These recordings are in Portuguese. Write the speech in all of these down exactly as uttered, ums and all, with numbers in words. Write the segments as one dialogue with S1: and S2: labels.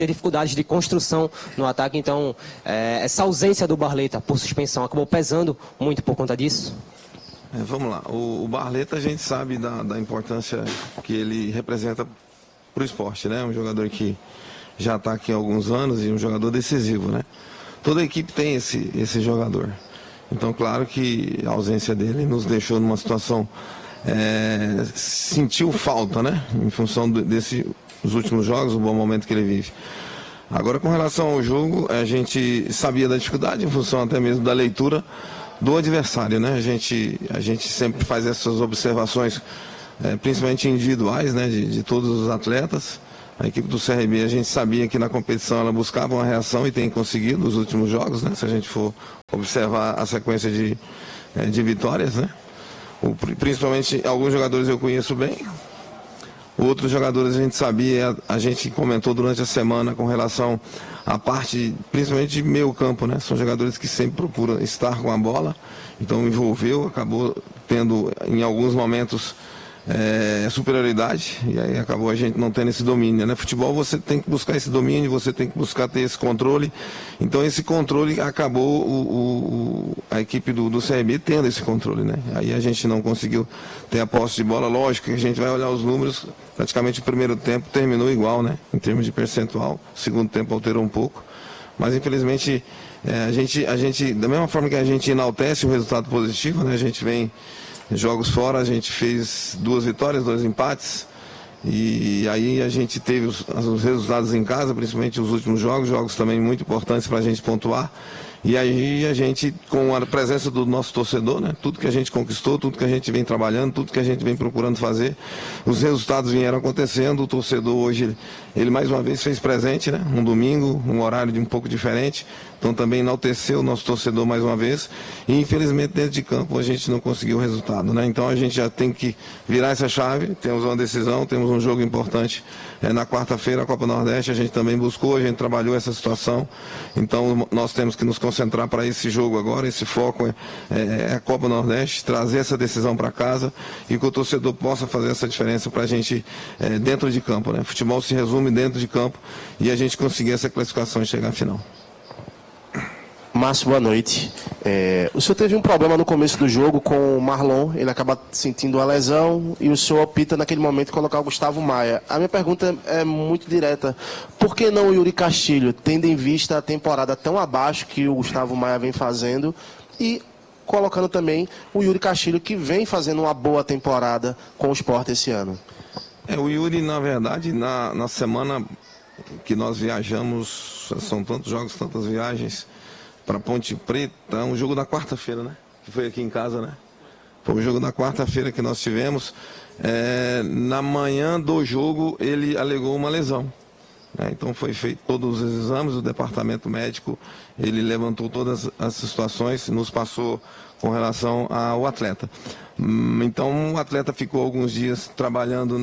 S1: dificuldades de construção no ataque, então é, essa ausência do Barleta por suspensão acabou pesando muito por conta disso?
S2: É, vamos lá, o, o Barleta a gente sabe da, da importância que ele representa para o esporte, né? Um jogador que já está aqui há alguns anos e um jogador decisivo, né? Toda a equipe tem esse, esse jogador. Então, claro que a ausência dele nos deixou numa situação, é, sentiu falta, né? Em função desses últimos jogos, o bom momento que ele vive. Agora, com relação ao jogo, a gente sabia da dificuldade, em função até mesmo da leitura do adversário, né? A gente, a gente sempre faz essas observações, é, principalmente individuais, né? De, de todos os atletas. A equipe do C R B, a gente sabia que na competição ela buscava uma reação e tem conseguido nos últimos jogos, né? Se a gente for observar a sequência de, é, de vitórias, né? O, principalmente alguns jogadores eu conheço bem. Outros jogadores a gente sabia, a gente comentou durante a semana com relação à parte, principalmente de meio campo, né? São jogadores que sempre procuram estar com a bola, então envolveu, acabou tendo em alguns momentos é, superioridade, e aí acabou a gente não tendo esse domínio, né? Futebol você tem que buscar esse domínio, você tem que buscar ter esse controle, então esse controle acabou o, o, a equipe do, do C R B tendo esse controle, né? Aí a gente não conseguiu ter a posse de bola, lógico que a gente vai olhar os números, praticamente o primeiro tempo terminou igual, né? Em termos de percentual, o segundo tempo alterou um pouco, mas infelizmente é, a, gente, a gente, da mesma forma que a gente enaltece o resultado positivo, né? A gente vem jogos fora, a gente fez duas vitórias, dois empates, e aí a gente teve os, os resultados em casa, principalmente os últimos jogos, jogos também muito importantes para a gente pontuar. E aí a gente, com a presença do nosso torcedor, né, tudo que a gente conquistou, tudo que a gente vem trabalhando, tudo que a gente vem procurando fazer, os resultados vieram acontecendo, o torcedor hoje, ele mais uma vez fez presente, né, um domingo, um horário de um pouco diferente, então também enalteceu o nosso torcedor mais uma vez, e infelizmente dentro de campo a gente não conseguiu o resultado, né, então a gente já tem que virar essa chave, temos uma decisão, temos um jogo importante é, na quarta-feira, a Copa Nordeste, a gente também buscou, a gente trabalhou essa situação, então nós temos que nos concentrar para esse jogo agora, esse foco é, é, é a Copa Nordeste, trazer essa decisão para casa e que o torcedor possa fazer essa diferença para a gente é, dentro de campo, né, futebol se resume dentro de campo e a gente conseguir essa classificação e chegar à final.
S3: Márcio, boa noite. É, o senhor teve um problema no começo do jogo com o Marlon, ele acaba sentindo uma lesão e o senhor opta naquele momento colocar o Gustavo Maia. A minha pergunta é muito direta. Por que não o Yuri Castilho, tendo em vista a temporada tão abaixo que o Gustavo Maia vem fazendo e colocando também o Yuri Castilho, que vem fazendo uma boa temporada com o Sport esse ano?
S2: É, o Yuri, na verdade, na, na semana que nós viajamos, são tantos jogos, tantas viagens, para Ponte Preta, um jogo da quarta-feira, né? Que foi aqui em casa, né? Foi o jogo da quarta-feira que nós tivemos. É, na manhã do jogo, ele alegou uma lesão. Né? Então, foi feito todos os exames, o departamento médico, ele levantou todas as situações, nos passou com relação ao atleta. Então, o atleta ficou alguns dias trabalhando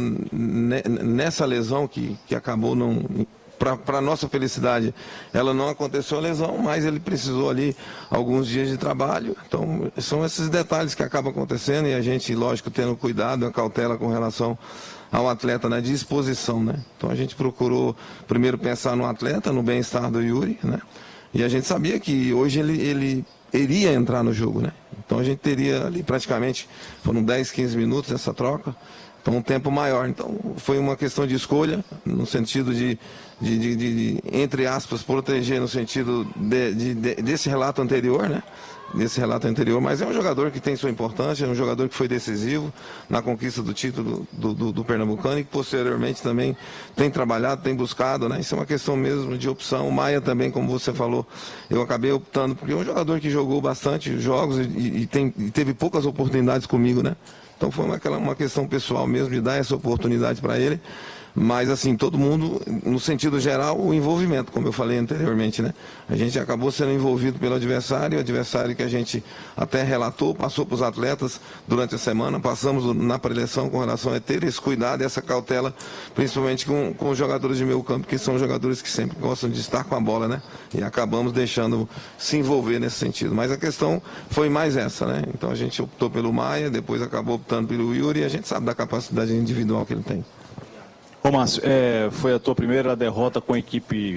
S2: nessa lesão que, que acabou não... Para a nossa felicidade, ela não aconteceu a lesão, mas ele precisou ali alguns dias de trabalho. Então, são esses detalhes que acabam acontecendo e a gente, lógico, tendo cuidado, a cautela com relação ao atleta na disposição, né? Então, a gente procurou primeiro pensar no atleta, no bem-estar do Yuri, né? E a gente sabia que hoje ele, ele iria entrar no jogo, né? Então, a gente teria ali praticamente, foram dez, quinze minutos essa troca. Então, um tempo maior. Então, foi uma questão de escolha, no sentido de, de, de, de entre aspas, proteger, no sentido de, de, de, desse relato anterior, né? Desse relato anterior, mas é um jogador que tem sua importância, é um jogador que foi decisivo na conquista do título do, do, do Pernambucano e que posteriormente também tem trabalhado, tem buscado, né? Isso é uma questão mesmo de opção. O Maia também, como você falou, eu acabei optando, porque é um jogador que jogou bastante jogos e, e, tem, e teve poucas oportunidades comigo, né? Então foi uma, uma questão pessoal mesmo de dar essa oportunidade para ele. Mas, assim, todo mundo, no sentido geral, o envolvimento, como eu falei anteriormente, né? A gente acabou sendo envolvido pelo adversário, o adversário que a gente até relatou, passou para os atletas durante a semana, passamos na preleção com relação a ter esse cuidado, essa cautela, principalmente com, com os jogadores de meio campo, que são jogadores que sempre gostam de estar com a bola, né? E acabamos deixando se envolver nesse sentido. Mas a questão foi mais essa, né? Então a gente optou pelo Maia, depois acabou optando pelo Yuri, e a gente sabe da capacidade individual que ele tem.
S4: Ô, Márcio, é, foi a tua primeira derrota com a equipe